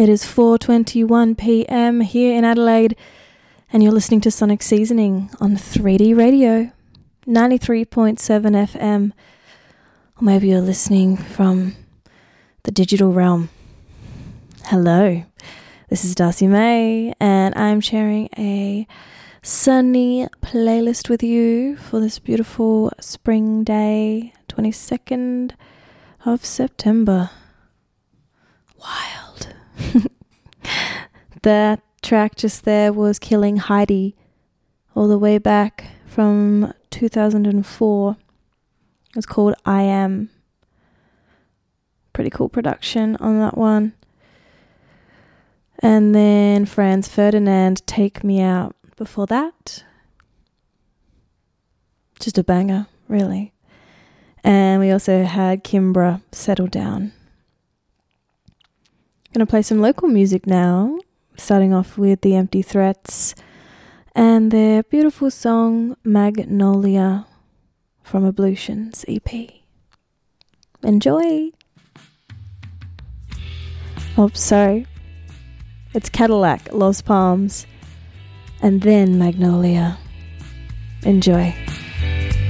It is 4:21 p.m. here in Adelaide, and you're listening to Sonic Seasoning on 3D Radio, 93.7 FM, or maybe you're listening from the digital realm. Hello, this is Darcy May, and I'm sharing a sunny playlist with you for this beautiful spring day, 22nd of September. Wild. That track just there was Killing Heidi, all the way back from 2004. It's called I Am. Pretty cool production on that one. And then Franz Ferdinand, Take Me Out. Before that, just a banger, really. And we also had Kimbra, Settle Down. Gonna play some local music now, starting off with The Empty Threats and their beautiful song Magnolia from Ablutions EP. Enjoy! Oh, sorry. It's Cadillac, Los Palms, and then Magnolia. Enjoy.